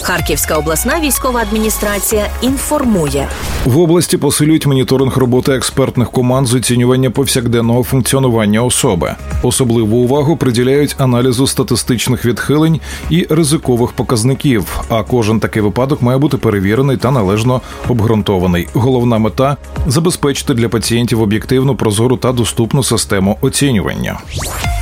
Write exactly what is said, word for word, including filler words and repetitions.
Харківська обласна військова адміністрація інформує. В області посилюють моніторинг роботи експертних команд з оцінювання повсякденного функціонування особи. Особливу увагу приділяють аналізу статистичних відхилень і ризикових показників, а кожен такий випадок має бути перевірений та належно обґрунтований. Головна мета – забезпечити для пацієнтів об'єктивну, прозору та доступну систему оцінювання.